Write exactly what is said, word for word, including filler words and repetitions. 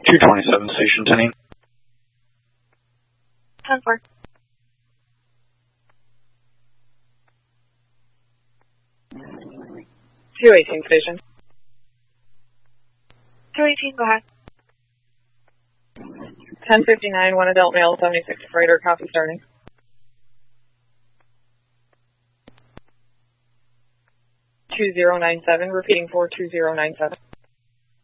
two twenty-seven, Station ten. ten four. two eighteen, Station. two eighteen, go ahead. ten fifty-nine, one adult male, seventy-six freighter, copy starting. two zero nine seven, repeating for two zero nine seven.